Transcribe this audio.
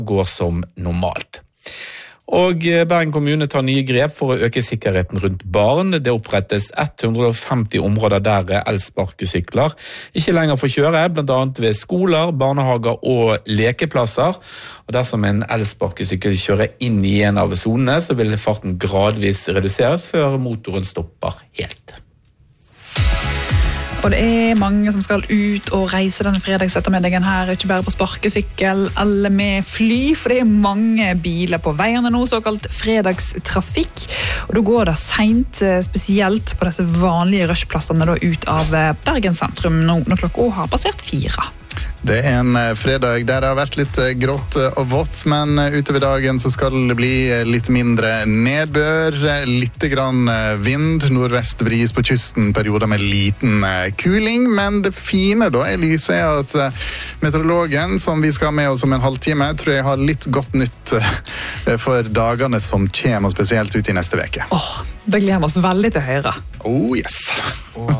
går som normalt. Og Bergen kommune tar nye grep for å øke sikkerheten rundt barn. Det opprettes 150 områder der elsparkesykler ikke lenger får kjøre, blant annet ved skoler, barnehager og lekeplasser. Og dersom en elsparkesykkel kjører inn i en av zonene, så vil farten gradvis reduseres før motoren stopper helt. Og det mange som skal ut og reise denne fredagsettermiddagen her, ikke bare på sparkesykkel eller med fly, for det mange biler på veiene nå, såkalt fredagstrafikk. Og da går det sent, spesielt på disse vanlige rushplassene da, ut av Bergen sentrum når klokka har passert 4. Det en fredag der det har vært litt grått og vått, men utover dagen så skal det bli litt mindre nedbør, litt grann vind, nordvest bris på kysten, perioder med liten kuling, men det fine da, Elise, er at meteorologen som vi skal ha med oss om en halvtime, tror jeg har litt godt nytt for dagene som kommer, spesielt ut i neste veke. Det gleder vi oss veldig til å høre. Oh yes!